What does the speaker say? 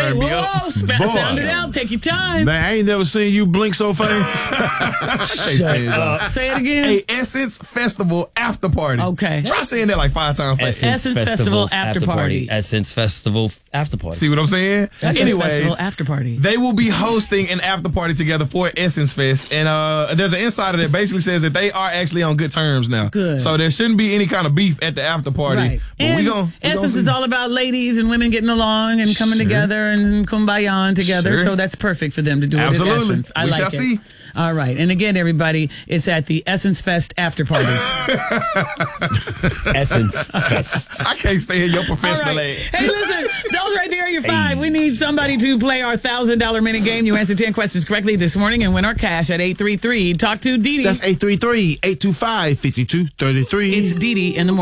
burn me up. Whoa, sound it out. Take your time. Man, I ain't never seen you blink so fast. Say it again. A Essence Festival after party. Okay. Try saying that like 5 times fast. Essence Festival after party. Essence Festival after party. See what I'm saying? Essence Festival after party. They will be hosting an after party together for Essence Fest. And there's an insider that basically says that they are actually on good terms now. Good. So there shouldn't be any kind of beef at the after party. Right. But And Essence is all about ladies and women getting along and coming together and kumbaya together. Sure. So that's perfect for them to do it at Essence. I We like shall it. see. All right. And again, everybody, it's at the Essence Fest after party. Essence Fest. I can't stay in your professional All right. ass. Hey, listen, those right there are your 5. We need somebody to play our $1,000 minute game. You answer 10 questions correctly this morning and win our cash at 833. Talk to Dee Dee. That's 833-825-5233. It's Dee Dee in the morning.